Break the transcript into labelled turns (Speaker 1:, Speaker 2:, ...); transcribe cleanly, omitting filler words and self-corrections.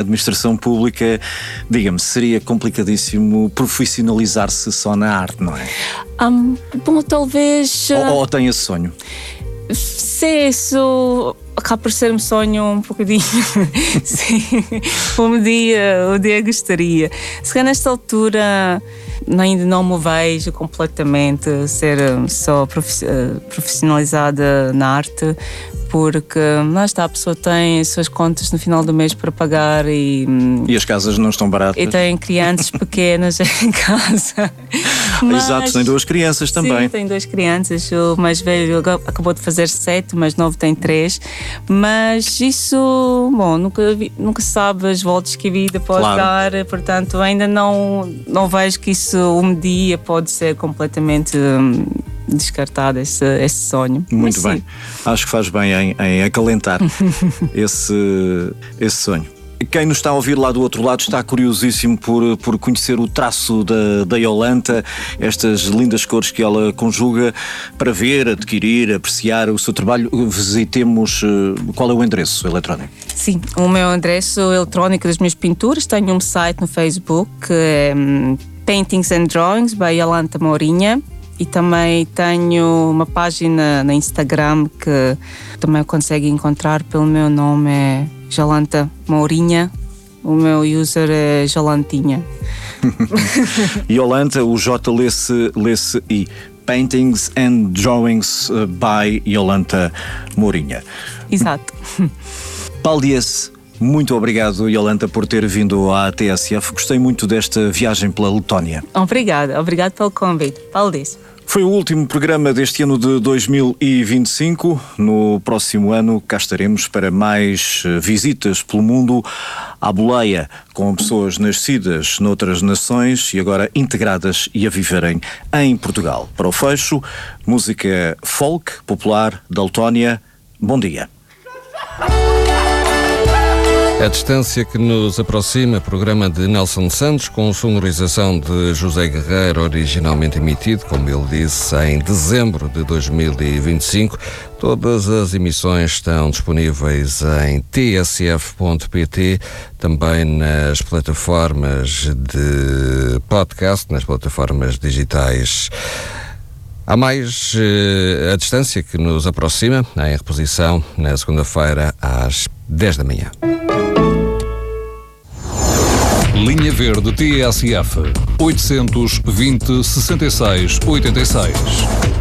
Speaker 1: administração pública, diga-me, seria complicadíssimo profissionalizar-se só na arte, não é?
Speaker 2: Bom, talvez...
Speaker 1: Ou tem esse sonho?
Speaker 2: Sim, isso acaba por ser um sonho um bocadinho. Sim, um dia gostaria. Se calhar nesta altura ainda não me vejo completamente ser só profissionalizada na arte, porque lá está, a pessoa tem as suas contas no final do mês para pagar e
Speaker 1: as casas não estão baratas.
Speaker 2: E tem crianças pequenas em casa.
Speaker 1: Exato, tem 2 crianças também.
Speaker 2: Sim, tem 2 crianças. O mais velho acabou de fazer 7, o mais novo tem 3. Mas isso, bom, nunca se sabe as voltas que a vida pode dar. Portanto, ainda não vejo que isso um dia pode ser completamente descartado, esse sonho.
Speaker 1: Muito bem. Acho que faz bem em acalentar esse sonho. Quem nos está a ouvir lá do outro lado está curiosíssimo por conhecer o traço da Iolanta, estas lindas cores que ela conjuga, para ver, adquirir, apreciar o seu trabalho. Visitemos, qual é o endereço eletrónico?
Speaker 2: Sim, o meu endereço eletrónico das minhas pinturas, tenho um site no Facebook, que é Paintings and Drawings by Iolanta Mourinha. E também tenho uma página no Instagram que também consegue encontrar pelo meu nome, é Iolanta Mourinha. O meu user é Jolantinha.
Speaker 1: Iolanta, o J lê-se I. Paintings and Drawings by Iolanta Mourinha.
Speaker 2: Exato.
Speaker 1: Paulo Dias, muito obrigado, Iolanta, por ter vindo à TSF. Gostei muito desta viagem pela Letónia.
Speaker 2: Obrigado pelo convite. Paulo Dias.
Speaker 1: Foi o último programa deste ano de 2025. No próximo ano cá estaremos para mais visitas pelo mundo à boleia, com pessoas nascidas noutras nações e agora integradas e a viverem em Portugal. Para o fecho, música folk popular da Letónia. Bom dia.
Speaker 3: A distância que nos aproxima, programa de Nelson Santos, com sonorização de José Guerreiro, originalmente emitido, como ele disse, em dezembro de 2025. Todas as emissões estão disponíveis em tsf.pt, também nas plataformas de podcast, nas plataformas digitais. Há mais a distância que nos aproxima, em reposição na segunda-feira às 10 da manhã.
Speaker 4: Linha Verde TSF 820 66 86.